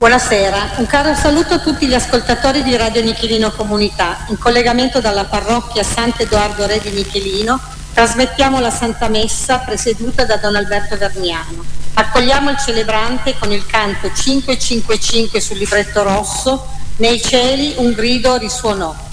Buonasera, un caro saluto a tutti gli ascoltatori di Radio Michelino Comunità. In collegamento dalla parrocchia Sant'Edoardo Re di Michelino trasmettiamo la Santa Messa presieduta da Don Alberto Verniano. Accogliamo il celebrante con il canto 555 sul libretto rosso, Nei cieli un grido risuonò.